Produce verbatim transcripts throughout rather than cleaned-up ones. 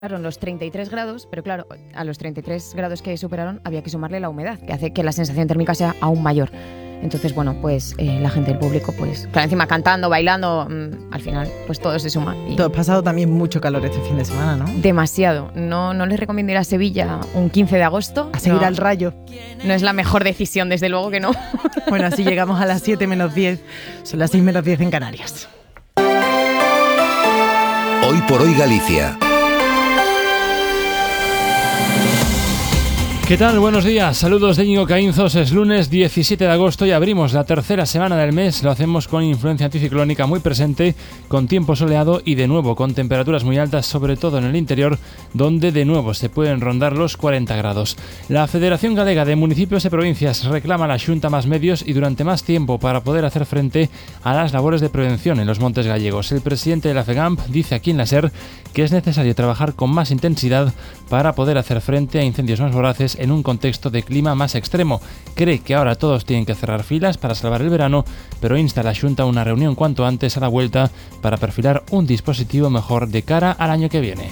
Superaron los treinta y tres grados, pero claro, a los treinta y tres grados que superaron había que sumarle la humedad, que hace que la sensación térmica sea aún mayor. Entonces, bueno, pues eh, la gente del público, pues, claro, encima cantando, bailando, mmm, al final, pues todo se suma. Y Tú has pasado también mucho calor este fin de semana, ¿no? demasiado. No, no les recomiendo ir a Sevilla un quince de agosto. A seguir no, al Rayo. No es la mejor decisión, desde luego que no. Bueno, así llegamos a las siete menos diez. Son las seis menos diez en Canarias. Hoy por hoy Galicia. ¿Qué tal? Buenos días, saludos de Íñigo Caínzos. Es lunes diecisiete de agosto y abrimos la tercera semana del mes. Lo hacemos con influencia anticiclónica muy presente, con tiempo soleado y de nuevo con temperaturas muy altas, sobre todo en el interior, donde de nuevo se pueden rondar los cuarenta grados. La Federación Galega de Municipios y Provincias reclama a la Xunta más medios y durante más tiempo para poder hacer frente a las labores de prevención en los montes gallegos. El presidente de la FEGAMP dice aquí en la SER que es necesario trabajar con más intensidad para poder hacer frente a incendios más voraces en un contexto de clima más extremo. Cree que ahora todos tienen que cerrar filas para salvar el verano, pero insta a la Xunta a una reunión cuanto antes a la vuelta para perfilar un dispositivo mejor de cara al año que viene.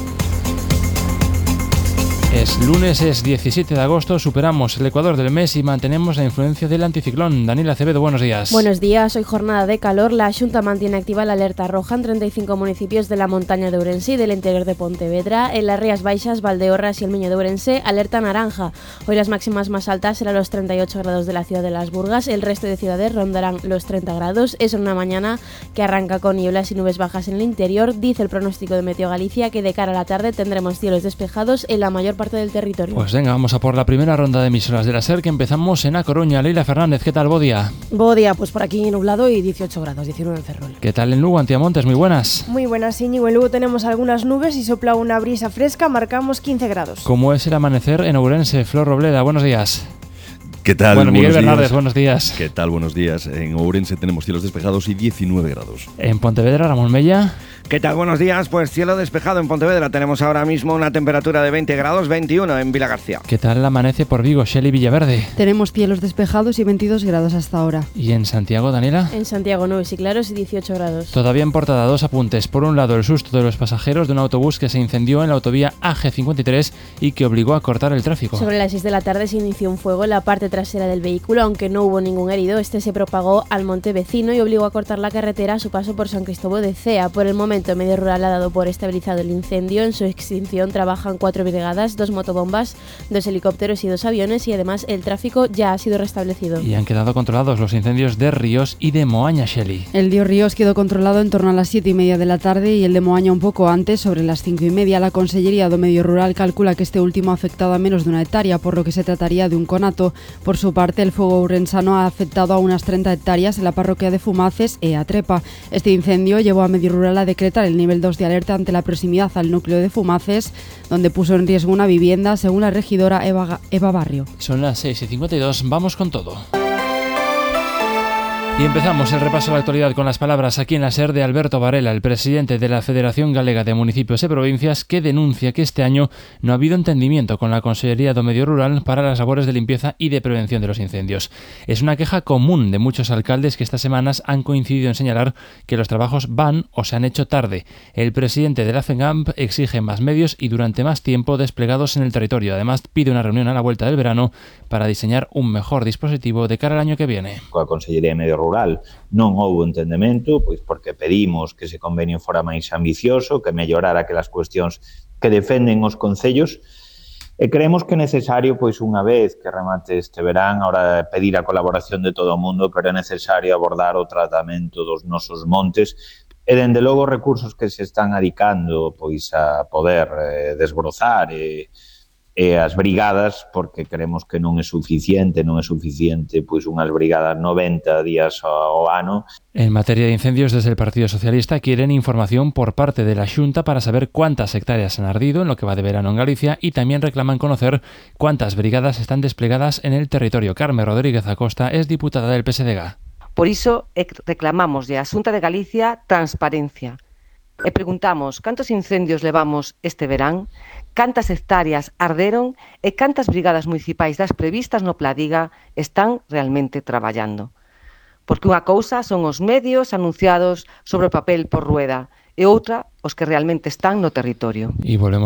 Es lunes, es diecisiete de agosto, superamos el ecuador del mes y mantenemos la influencia del anticiclón. Daniela Acevedo, buenos días. Buenos días, hoy jornada de calor. La Xunta mantiene activa la alerta roja en treinta y cinco municipios de la montaña de Ourense y del interior de Pontevedra. En las Rías Baixas, Valdeorras y el Miño de Ourense, alerta naranja. Hoy las máximas más altas serán los treinta y ocho grados de la ciudad de Las Burgas. El resto de ciudades rondarán los treinta grados. Es una mañana que arranca con nieblas y nubes bajas en el interior. Dice el pronóstico de Meteo Galicia que de cara a la tarde tendremos cielos despejados en la mayor parte del territorio. Pues venga, vamos a por la primera ronda de emisoras de la SER, que empezamos en A Coruña. Leila Fernández, ¿qué tal, Bodia? Bodia, pues por aquí nublado y dieciocho grados, diecinueve en Ferrol. ¿Qué tal en Lugo, Antiamontes? Muy buenas. Muy buenas, Íñigo. En Lugo tenemos algunas nubes y sopla una brisa fresca, marcamos quince grados. ¿Cómo es el amanecer en Ourense? Flor Robleda, buenos días. ¿Qué tal? Bueno, Miguel buenos Bernardes, días. buenos días. ¿Qué tal? Buenos días. En Ourense tenemos cielos despejados y diecinueve grados. En Pontevedra, Ramón Mella. ¿Qué tal? Buenos días. Pues cielo despejado en Pontevedra. Tenemos ahora mismo una temperatura de veinte grados, veintiuno en Vilagarcía. ¿Qué tal amanece por Vigo, Shelley Villaverde? Tenemos cielos despejados y veintidós grados hasta ahora. ¿Y en Santiago, Daniela? En Santiago, nubes y claros y dieciocho grados. Todavía en portada, dos apuntes. Por un lado, el susto de los pasajeros de un autobús que se incendió en la autovía A G cincuenta y tres y que obligó a cortar el tráfico. Sobre las seis de la tarde se inició un fuego en la parte trasera del vehículo, aunque no hubo ningún herido. Este se propagó al monte vecino y obligó a cortar la carretera a su paso por San Cristóbal de Cea. Por el momento, Medio Rural ha dado por estabilizado el incendio. En su extinción trabajan cuatro brigadas, dos motobombas, dos helicópteros y dos aviones, y además el tráfico ya ha sido restablecido. Y han quedado controlados los incendios de Ríos y de Moaña, Shelley. El de Ríos quedó controlado en torno a las siete y media de la tarde y el de Moaña un poco antes, sobre las cinco y media. La Consellería do Medio Rural calcula que este último ha afectado a menos de una hectárea, por lo que se trataría de un conato. Por su parte, el fuego ourensano ha afectado a unas treinta hectáreas en la parroquia de Fumaces e a Trepa. Este incendio llevó a Medio Rural a decretar el nivel dos de alerta ante la proximidad al núcleo de Fumaces, donde puso en riesgo una vivienda, según la regidora Eva, Eva Barrio. Son las seis y cincuenta y dos, vamos con todo. Y empezamos el repaso de la actualidad con las palabras aquí en la SER de Alberto Varela, el presidente de la Federación Galega de Municipios y Provincias, que denuncia que este año no ha habido entendimiento con la Consellería do Medio Rural para las labores de limpieza y de prevención de los incendios. Es una queja común de muchos alcaldes que estas semanas han coincidido en señalar que los trabajos van o se han hecho tarde. El presidente de la FEGAMP exige más medios y durante más tiempo desplegados en el territorio. Además, pide una reunión a la vuelta del verano para diseñar un mejor dispositivo de cara al año que viene. Coa Consellería de Medio Rural Rural non houbo entendemento, pois porque pedimos que ese convenio fora máis ambicioso, que mellorara aquelas cuestións que defenden os concellos, e creemos que é necesario, pois unha vez que remate este verán, ahora pedir a colaboración de todo o mundo, pero é necesario abordar o tratamento dos nosos montes e, dende logo, recursos que se están adicando pois a poder eh, desbrozar e e as brigadas, porque creemos que non é suficiente, non é suficiente pois unhas brigadas noventa días ao ano. En materia de incendios, desde el Partido Socialista quieren información por parte de la Xunta para saber cuántas hectáreas han ardido en lo que va de verano en Galicia y también reclaman conocer cuántas brigadas están desplegadas en el territorio. Carmen Rodríguez Acosta es diputada del P S D G. Por iso reclamamos de a Xunta de Galicia transparencia. E preguntamos cantos incendios levamos este verán, cantas hectáreas arderon e cantas brigadas municipais das previstas no Pladiga están realmente traballando. Porque unha cousa son os medios anunciados sobre o papel por Rueda e outra os que realmente están no territorio. E volvemos